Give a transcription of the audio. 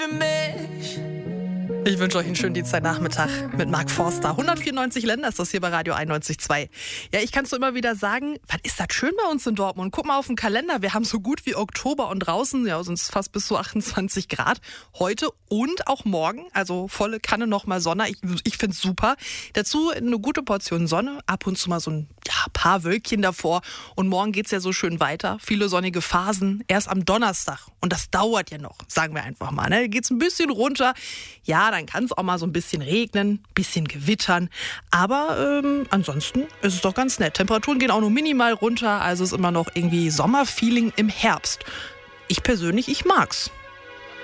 Ich wünsche euch einen schönen Dienstagnachmittag mit Mark Forster. 194 Länder ist das hier bei Radio 91.2. Ja, ich kann es so immer wieder sagen, was ist das schön bei uns in Dortmund? Guck mal auf den Kalender, wir haben so gut wie Oktober und draußen, ja, sonst fast bis zu 28 Grad. Heute und auch morgen, also volle Kanne nochmal Sonne. Ich finde es super. Dazu eine gute Portion Sonne, ab und zu mal so ein paar Wölkchen davor. Und morgen geht's ja so schön weiter. Viele sonnige Phasen, erst am Donnerstag. Und das dauert ja noch, sagen wir einfach mal. Ne? Geht's ein bisschen runter. Ja, dann kann es auch mal so ein bisschen regnen, bisschen gewittern. Aber ansonsten ist es doch ganz nett. Temperaturen gehen auch nur minimal runter, also ist immer noch irgendwie Sommerfeeling im Herbst. Ich persönlich, ich mag's.